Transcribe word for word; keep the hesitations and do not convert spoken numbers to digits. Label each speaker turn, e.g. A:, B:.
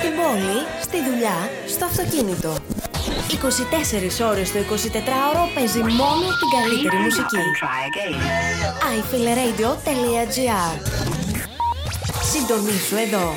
A: Στην πόλη, στη δουλειά, στο αυτοκίνητο. είκοσι τέσσερις ώρες το εικοσιτετράωρο παίζει μόνο την καλύτερη μουσική. άι φιλ ρέιντιο τελεία τζι άρ. Συντονίσου εδώ.